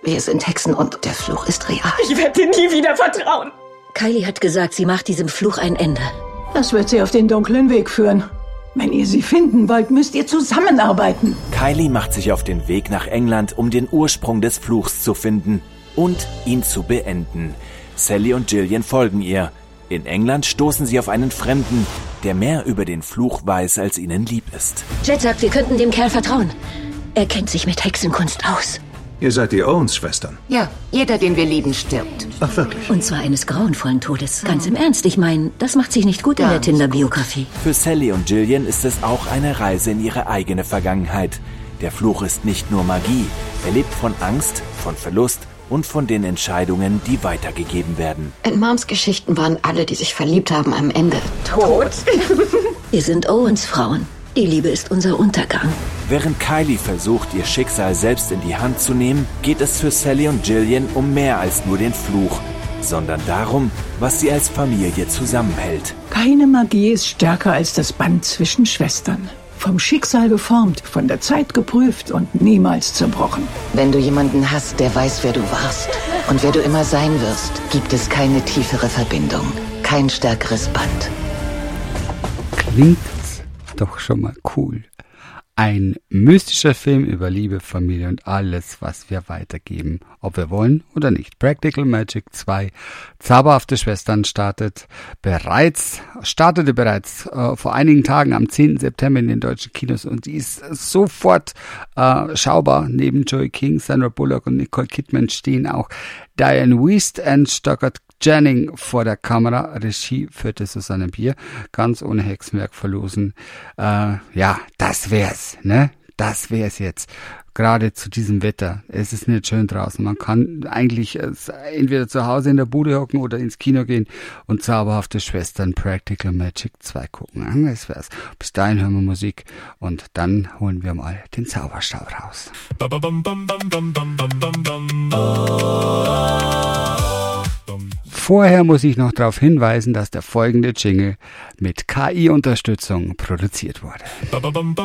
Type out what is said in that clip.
Wir sind Hexen und der Fluch ist real. Ich werde dir nie wieder vertrauen. Kylie hat gesagt, sie macht diesem Fluch ein Ende. Das wird sie auf den dunklen Weg führen. Wenn ihr sie finden wollt, müsst ihr zusammenarbeiten. Kylie macht sich auf den Weg nach England, um den Ursprung des Fluchs zu finden und ihn zu beenden. Sally und Gillian folgen ihr. In England stoßen sie auf einen Fremden, der mehr über den Fluch weiß, als ihnen lieb ist. Jet sagt, wir könnten dem Kerl vertrauen. Er kennt sich mit Hexenkunst aus. Ihr seid die Owens-Schwestern. Ja, jeder, den wir lieben, stirbt. Ach, wirklich? Und zwar eines grauenvollen Todes. Ganz im Ernst, ich meine, das macht sich nicht gut in der Tinder-Biografie. Für Sally und Gillian ist es auch eine Reise in ihre eigene Vergangenheit. Der Fluch ist nicht nur Magie. Er lebt von Angst, von Verlust und von den Entscheidungen, die weitergegeben werden. In Moms Geschichten waren alle, die sich verliebt haben, am Ende tot. Wir sind Owens Frauen. Die Liebe ist unser Untergang. Während Kylie versucht, ihr Schicksal selbst in die Hand zu nehmen, geht es für Sally und Gillian um mehr als nur den Fluch, sondern darum, was sie als Familie zusammenhält. Keine Magie ist stärker als das Band zwischen Schwestern. Vom Schicksal geformt, von der Zeit geprüft und niemals zerbrochen. Wenn du jemanden hast, der weiß, wer du warst und wer du immer sein wirst, gibt es keine tiefere Verbindung, kein stärkeres Band. Klingt doch schon mal cool. Ein mystischer Film über Liebe, Familie und alles, was wir weitergeben, ob wir wollen oder nicht. Practical Magic 2, Zauberhafte Schwestern startete bereits vor einigen Tagen am 10. September in den deutschen Kinos und die ist sofort schaubar. Neben Joey King, Sandra Bullock und Nicole Kidman stehen auch Diane Wiest und Stockard Janning vor der Kamera. Regie führte Susanne Bier. Ganz ohne Hexenwerk verlosen. Ja, das wär's, ne? Das wär's jetzt. Gerade zu diesem Wetter. Es ist nicht schön draußen. Man kann eigentlich entweder zu Hause in der Bude hocken oder ins Kino gehen und Zauberhafte Schwestern Practical Magic 2 gucken. Das wär's. Bis dahin hören wir Musik und dann holen wir mal den Zauberstab raus. Vorher muss ich noch darauf hinweisen, dass der folgende Jingle mit KI-Unterstützung produziert wurde.